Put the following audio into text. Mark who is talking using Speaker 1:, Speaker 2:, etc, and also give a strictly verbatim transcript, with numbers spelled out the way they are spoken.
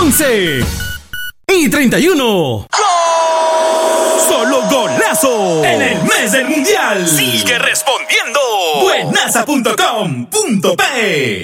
Speaker 1: once y treinta y uno. Solo golazo en el mes del mundial. Sigue respondiendo. buenaza punto com punto pe